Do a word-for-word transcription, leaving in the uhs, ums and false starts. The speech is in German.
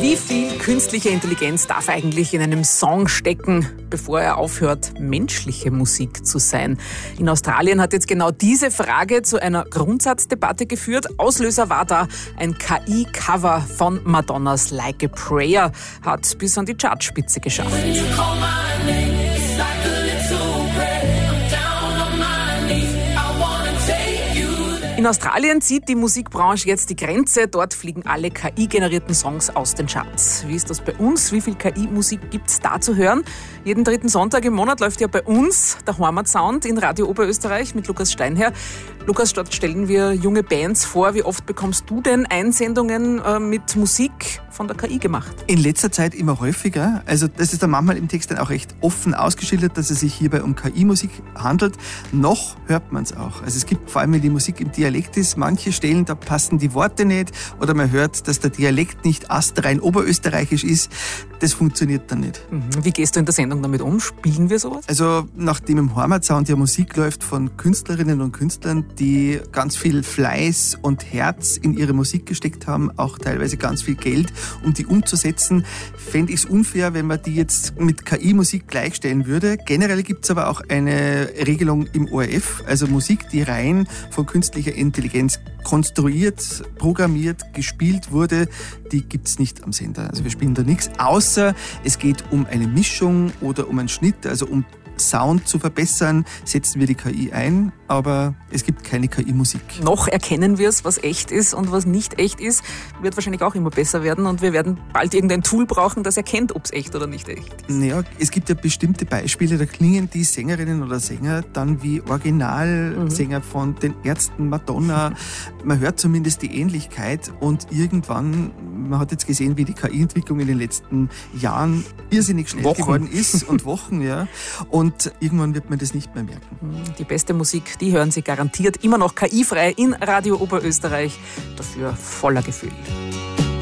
Wie viel künstliche Intelligenz darf eigentlich in einem Song stecken, bevor er aufhört, menschliche Musik zu sein? In Australien hat jetzt genau diese Frage zu einer Grundsatzdebatte geführt. Auslöser war da ein K I-Cover von Madonnas Like a Prayer, hat bis an die Chartspitze geschafft. In Australien zieht die Musikbranche jetzt die Grenze. Dort fliegen alle K I-generierten Songs aus den Charts. Wie ist das bei uns? Wie viel K I-Musik gibt es da zu hören? Jeden dritten Sonntag im Monat läuft ja bei uns der Heimatsound in Radio Oberösterreich mit Lukas Steinherr. Lukas, dort stellen wir junge Bands vor. Wie oft bekommst du denn Einsendungen äh, mit Musik von der K I gemacht? In letzter Zeit immer häufiger. Also das ist dann manchmal im Text dann auch recht offen ausgeschildert, dass es sich hierbei um K I-Musik handelt. Noch hört man es auch. Also es gibt vor allem, wenn die Musik im Dialekt ist, manche Stellen, da passen die Worte nicht oder man hört, dass der Dialekt nicht astrein oberösterreichisch ist. Das funktioniert dann nicht. Wie gehst du in der Sendung damit um? Spielen wir sowas? Also nachdem im Heimatsound ja Musik läuft von Künstlerinnen und Künstlern, die ganz viel Fleiß und Herz in ihre Musik gesteckt haben, auch teilweise ganz viel Geld, um die umzusetzen, fände ich es unfair, wenn man die jetzt mit K I-Musik gleichstellen würde. Generell gibt es aber auch eine Regelung im O R F, also Musik, die rein von künstlicher Intelligenz konstruiert, programmiert, gespielt wurde, die gibt es nicht am Sender. Also wir spielen da nichts, außer es geht um eine Mischung oder um einen Schnitt, also um Sound zu verbessern, setzen wir die K I ein, aber es gibt keine K I-Musik. Noch erkennen wir es, was echt ist und was nicht echt ist. Wird wahrscheinlich auch immer besser werden und wir werden bald irgendein Tool brauchen, das erkennt, ob es echt oder nicht echt ist. Naja, es gibt ja bestimmte Beispiele, da klingen die Sängerinnen oder Sänger dann wie Originalsänger mhm. von den Ärzten, Madonna. Man hört zumindest die Ähnlichkeit und irgendwann, man hat jetzt gesehen, wie die K I-Entwicklung in den letzten Jahren irrsinnig schnell Wochen. geworden ist und Wochen, ja. Und irgendwann wird man das nicht mehr merken. Die beste Musik, die hören Sie garantiert immer noch K I-frei in Radio Oberösterreich. Dafür voller Gefühl.